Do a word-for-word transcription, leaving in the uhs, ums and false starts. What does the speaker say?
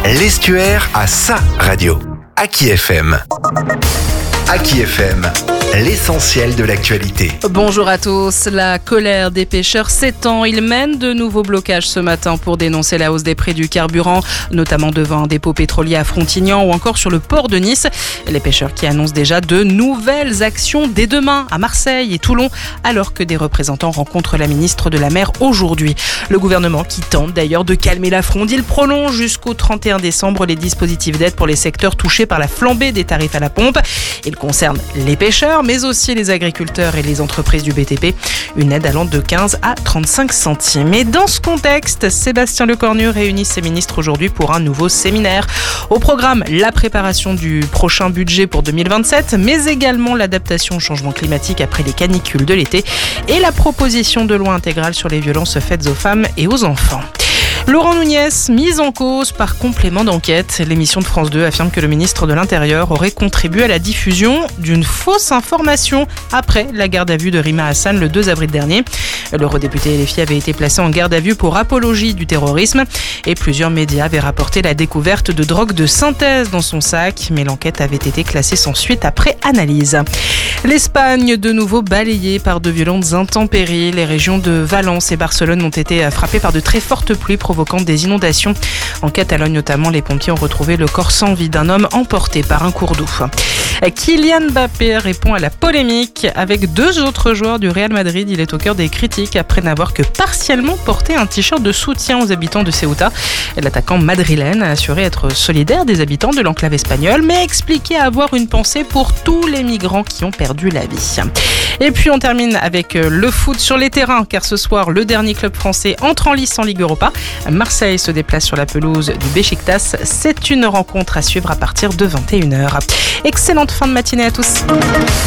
L'Estuaire a sa radio. Aki F M. Aki F M, l'essentiel de l'actualité. Bonjour à tous. La colère des pêcheurs s'étend. Ils mènent de nouveaux blocages ce matin pour dénoncer la hausse des prix du carburant, notamment devant un dépôt pétrolier à Frontignan ou encore sur le port de Nice. Les pêcheurs qui annoncent déjà de nouvelles actions dès demain à Marseille et Toulon, alors que des représentants rencontrent la ministre de la Mer aujourd'hui. Le gouvernement qui tente d'ailleurs de calmer la fronde, il prolonge jusqu'au trente et un décembre les dispositifs d'aide pour les secteurs touchés par la flambée des tarifs à la pompe. Il concerne les pêcheurs, mais aussi les agriculteurs et les entreprises du B T P. Une aide allant de quinze à trente-cinq centimes. Et dans ce contexte, Sébastien Lecornu réunit ses ministres aujourd'hui pour un nouveau séminaire. Au programme, la préparation du prochain budget pour deux mille vingt-sept, mais également l'adaptation au changement climatique après les canicules de l'été et la proposition de loi intégrale sur les violences faites aux femmes et aux enfants. Laurent Nunez, mis en cause par complément d'enquête. L'émission de France deux affirme que le ministre de l'Intérieur aurait contribué à la diffusion d'une fausse information après la garde à vue de Rima Hassan le deux avril dernier. L'eurodéputé L F I avait été placé en garde à vue pour apologie du terrorisme et plusieurs médias avaient rapporté la découverte de drogue de synthèse dans son sac, mais l'enquête avait été classée sans suite après analyse. L'Espagne, de nouveau balayée par de violentes intempéries. Les régions de Valence et Barcelone ont été frappées par de très fortes pluies provoquant des inondations. En Catalogne notamment, les pompiers ont retrouvé le corps sans vie d'un homme emporté par un cours d'eau. Kylian Mbappé répond à la polémique. Avec deux autres joueurs du Real Madrid, il est au cœur des critiques après n'avoir que partiellement porté un t-shirt de soutien aux habitants de Ceuta. L'attaquant madrilène a assuré être solidaire des habitants de l'enclave espagnole, mais a expliqué avoir une pensée pour tous les migrants qui ont perdu la vie. Et puis on termine avec le foot sur les terrains, car ce soir, le dernier club français entre en lice en Ligue Europa. Marseille se déplace sur la pelouse du Beşiktaş. C'est une rencontre à suivre à partir de vingt et une heures. Excellente fin de matinée à tous.